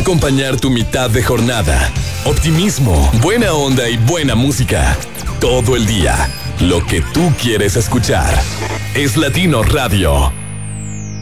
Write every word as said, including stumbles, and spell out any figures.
acompañar tu mitad de jornada. Optimismo, buena onda y buena música. Todo el día. Lo que tú quieres escuchar. Es Latino Radio.